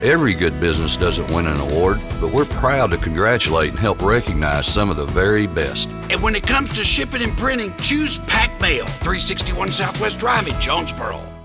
Every good business doesn't win an award, but we're proud to congratulate and help recognize some of the very best. And when it comes to shipping and printing, choose Pac Mail, 361 Southwest Drive in Jonesboro.